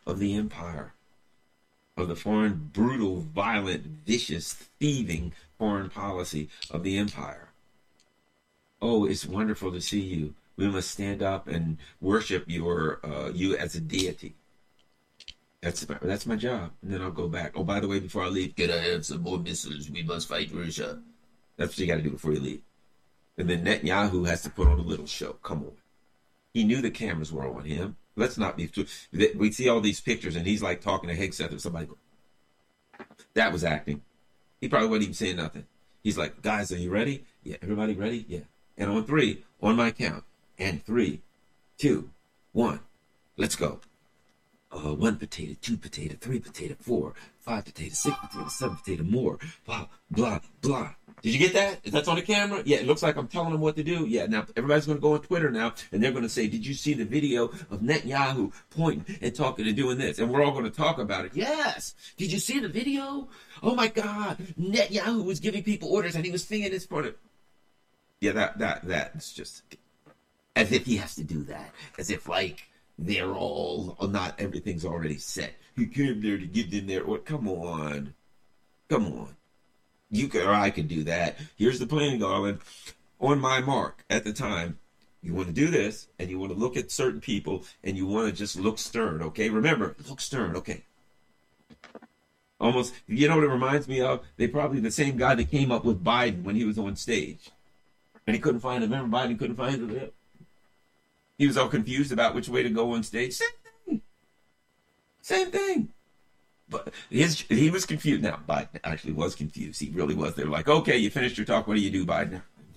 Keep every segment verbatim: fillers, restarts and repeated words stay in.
of the empire, of the foreign, brutal, violent, vicious, thieving foreign policy of the empire. Oh, it's wonderful to see you. We must stand up and worship your uh, you as a deity. That's that's my job. And then I'll go back. Oh, by the way, before I leave, can I have some more missiles? We must fight Russia. That's what you got to do before you leave. And then Netanyahu has to put on a little show. Come on. He knew the cameras were on him. Let's not be too... We see all these pictures, and he's like talking to Hegseth or somebody. Go, that was acting. He probably wasn't even saying nothing. He's like, guys, are you ready? Yeah. Everybody ready? Yeah. And on three, on my count. And three, two, one, let's go. Uh, one potato, two potato, three potato, four, five potato, six potato, seven potato, more, blah, blah, blah. Did you get that? Is that on the camera? Yeah, it looks like I'm telling them what to do. Yeah, now everybody's going to go on Twitter now, and they're going to say, did you see the video of Netanyahu pointing and talking and doing this? And we're all going to talk about it. Yes. Did you see the video? Oh, my God. Netanyahu was giving people orders, and he was singing this part of... Yeah, that, that, that's just... As if he has to do that. As if, like, they're all... Not everything's already set. He came there to get in there. Or, come on. Come on. You could, or I could do that. Here's the plan, Garland. On my mark at the time, you want to do this, and you want to look at certain people, and you want to just look stern, okay? Remember, look stern, okay? Almost, you know what it reminds me of? They probably the same guy that came up with Biden when he was on stage. And he couldn't find him. Remember, Biden couldn't find him. He was all confused about which way to go on stage. Same thing. Same thing. But his, he was confused. Now, Biden actually was confused. He really was. They were like, okay, you finished your talk. What do you do, Biden?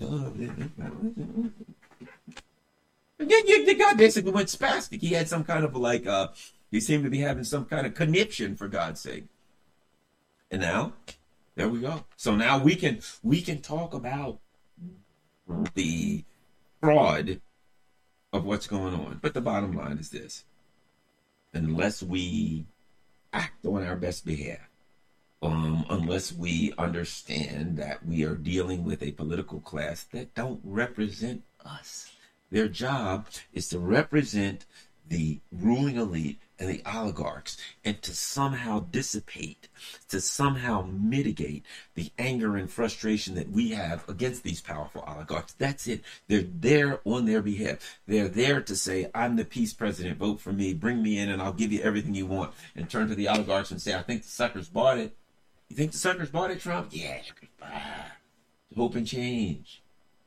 The guy basically went spastic. He had some kind of like, uh, he seemed to be having some kind of conniption, for God's sake. And now, there we go. So now we can we can talk about the fraud of what's going on. But the bottom line is this. Unless we act on our best behalf, um, unless we understand that we are dealing with a political class that don't represent us. Their job is to represent the ruling elite and the oligarchs and to somehow dissipate, to somehow mitigate the anger and frustration that we have against these powerful oligarchs. That's it. They're there on their behalf. They're there to say, I'm the peace president, vote for me, bring me in, and I'll give you everything you want. And turn to the oligarchs and say, I think the suckers bought it. You think the suckers bought it, Trump? Yeah, hope and change.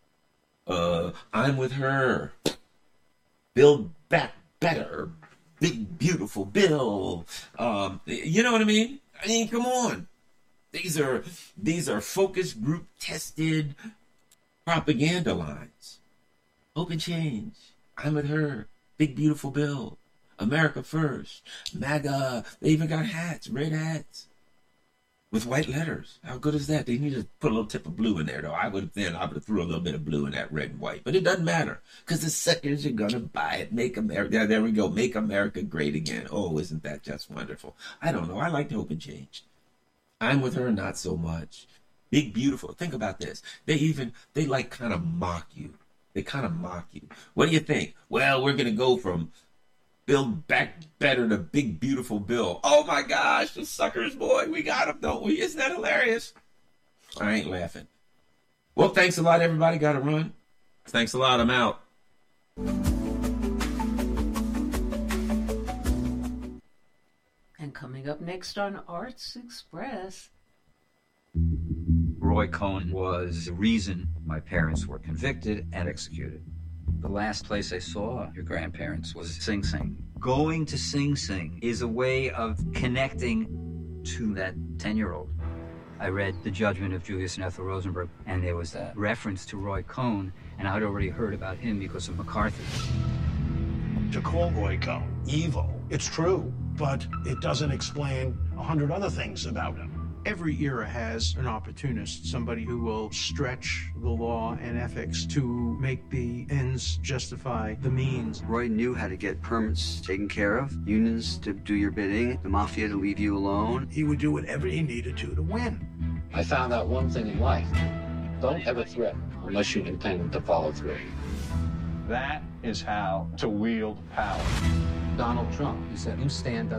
Uh, I'm with her. Build back better. Big, beautiful bill. Um, you know what I mean? I mean, come on. These are these are focus group tested propaganda lines. Hope and change. I'm with her. Big, beautiful bill. America first. MAGA. They even got hats, red hats with white letters. How good is that? They need to put a little tip of blue in there, though. I would have then I would have threw a little bit of blue in that red and white, but it doesn't matter because the suckers are gonna buy it. Make America. Yeah, there we go. Make America great again. Oh, isn't that just wonderful? I don't know. I like to hope and change. I'm with her, not so much. Big, beautiful. Think about this. They even they like kind of mock you. They kind of mock you. What do you think? Well, we're gonna go from Build Back Better to Big Beautiful Bill. Oh my gosh, the suckers, boy, we got them, don't we? Isn't that hilarious? I ain't laughing. Well, thanks a lot, everybody. Got to run. Thanks a lot. I'm out. And coming up next on Arts Express. Roy Cohn was the reason my parents were convicted and executed. The last place I saw your grandparents was Sing Sing. Going to Sing Sing is a way of connecting to that ten-year-old. I read The Judgment of Julius and Ethel Rosenberg, and there was a reference to Roy Cohn, and I'd already heard about him because of McCarthy. To call Roy Cohn evil, it's true, but it doesn't explain a hundred other things about him. Every era has an opportunist, somebody who will stretch the law and ethics to make the ends justify the means. Roy knew how to get permits taken care of, unions to do your bidding, the mafia to leave you alone. He would do whatever he needed to to win. I found out one thing in life. Don't ever threaten unless you intend to follow through. That is how to wield power. Donald Trump, he said, you stand up.